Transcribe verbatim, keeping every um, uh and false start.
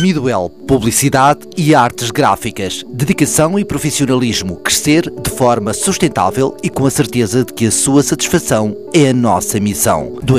Midwell Publicidade e Artes Gráficas. Dedicação e profissionalismo. Crescer de forma sustentável e com a certeza de que a sua satisfação é a nossa missão.